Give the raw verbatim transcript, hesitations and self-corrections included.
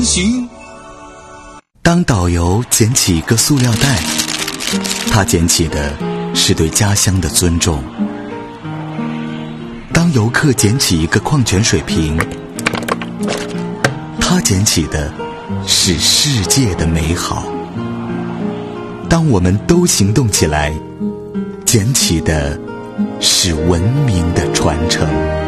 行。 当导游捡起一个塑料袋，他捡起的是对家乡的尊重；当游客捡起一个矿泉水瓶，他捡起的是世界的美好。当我们都行动起来，捡起的是文明的传承。